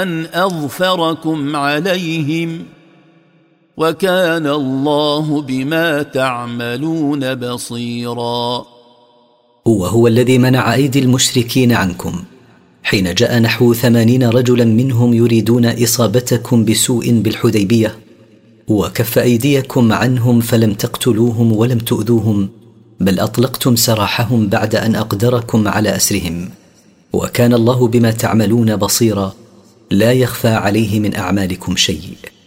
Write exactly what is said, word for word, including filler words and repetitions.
أن أظفركم عليهم وكان الله بما تعملون بصيرا. وهو الذي منع أيدي المشركين عنكم حين جاء نحو ثمانين رجلا منهم يريدون إصابتكم بسوء بالحديبية، وكف أيديكم عنهم فلم تقتلوهم ولم تؤذوهم، بل أطلقتم سراحهم بعد أن أقدركم على أسرهم، وكان الله بما تعملون بصيرا، لا يخفى عليه من أعمالكم شيء.